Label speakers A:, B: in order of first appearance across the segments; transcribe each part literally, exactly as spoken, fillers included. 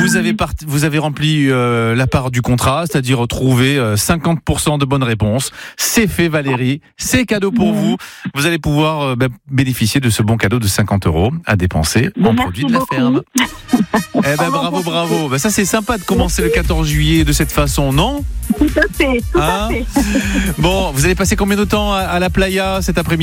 A: Vous avez, part... vous avez rempli euh, la part du contrat, c'est-à-dire trouver euh, cinquante pour cent de bonnes réponses. C'est fait, Valérie. C'est cadeau pour mmh. vous. Vous allez pouvoir euh, bah, bénéficier de ce bon cadeau de cinquante euros à dépenser
B: bon,
A: en produits de la
B: beaucoup.
A: ferme. Eh ben bravo, bravo. Ben, ça c'est sympa de commencer le quatorze juillet de cette façon, non ?
B: Tout à fait, tout
A: hein
B: à fait.
A: Bon, vous allez passer combien de temps à, à la playa cet après-midi ?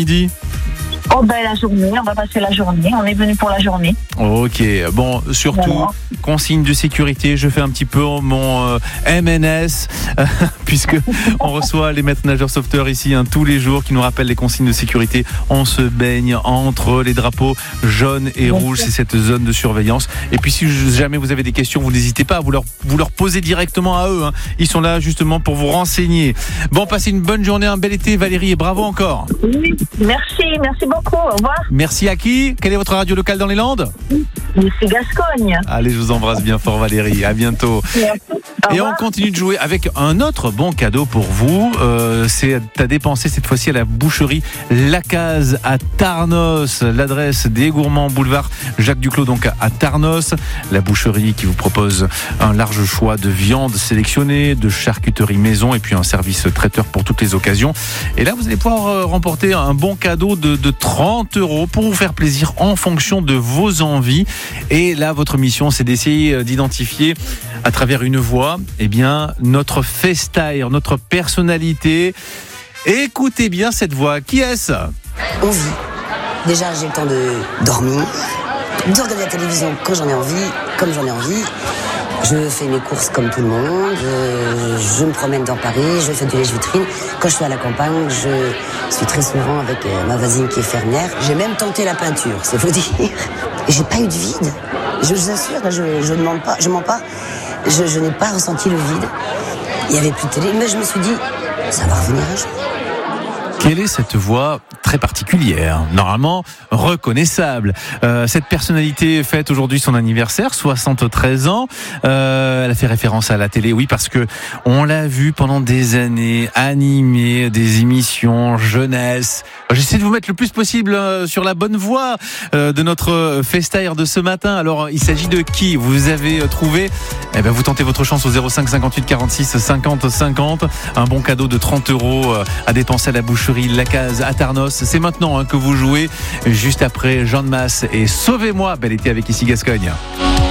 B: Oh ben la journée, on va passer la journée. On est venu pour la journée.
A: Ok, bon, surtout, voilà. Consigne de sécurité, je fais un petit peu mon euh, M N S, euh, puisque on reçoit les maîtres nageurs sauveteurs ici hein, tous les jours qui nous rappellent les consignes de sécurité. On se baigne entre les drapeaux jaunes et Bien rouges, sûr. C'est cette zone de surveillance. Et puis si jamais vous avez des questions, vous n'hésitez pas à vous leur, vous leur poser directement à eux. Hein. Ils sont là justement pour vous renseigner. Bon, passez une bonne journée, un bel été Valérie et bravo encore.
B: Oui, merci, merci beaucoup. Au revoir.
A: Merci à qui ? Quelle est votre radio locale dans les Landes ?
B: C'est Gascogne.
A: Allez, je vous embrasse bien fort Valérie, à bientôt. Et on continue de jouer avec un autre bon cadeau pour vous. Euh, c'est à dépenser cette fois-ci à la boucherie Lacazes à Tarnos. L'adresse des Gourmands, boulevard Jacques Duclos, donc à Tarnos. La boucherie qui vous propose un large choix de viande sélectionnée, de charcuterie maison et puis un service traiteur pour toutes les occasions. Et là, vous allez pouvoir remporter un bon cadeau de, de trente euros pour vous faire plaisir en fonction de vos envies. Et là, votre mission, c'est d'essayer d'identifier à travers une voix, eh bien, notre FaceTime, notre personnalité. Écoutez bien cette voix. Qui est-ce ?
C: On vit. Déjà, j'ai le temps de dormir, de regarder la télévision quand j'en ai envie, comme j'en ai envie. Je fais mes courses comme tout le monde, euh, je me promène dans Paris, je fais du lèche-vitrine. Quand je suis à la campagne, je suis très souvent avec euh, ma voisine qui est fermière. J'ai même tenté la peinture, c'est faut dire. Et j'ai pas eu de vide. Je vous assure, là, je, je ne mens pas, je mens pas. Je, je n'ai pas ressenti le vide. Il y avait plus de télé, mais je me suis dit, ça va revenir un jour.
A: Quelle est cette voix très particulière, normalement reconnaissable. Euh, cette personnalité fête aujourd'hui son anniversaire, soixante-treize ans. Euh, elle a fait référence à la télé, oui, parce que on l'a vu pendant des années animer des émissions jeunesse. J'essaie de vous mettre le plus possible sur la bonne voie euh, de notre FaceTime de ce matin. Alors, il s'agit de qui vous avez trouvé? Eh ben, vous tentez votre chance au zéro cinq cinquante-huit quarante-six cinquante cinquante. Un bon cadeau de trente euros à dépenser à la boucherie Lacazes à Tarnos. C'est maintenant hein, que vous jouez, juste après Jean de Masse et Sauvez-moi. Bel été avec Ici Gascogne.